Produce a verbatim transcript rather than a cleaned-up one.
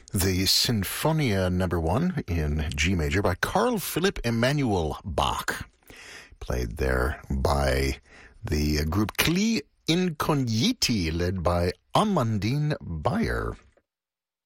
The Sinfonia number one in G major by Carl Philipp Emanuel Bach, played there by the group Cli Incogniti, led by Amandine Bayer.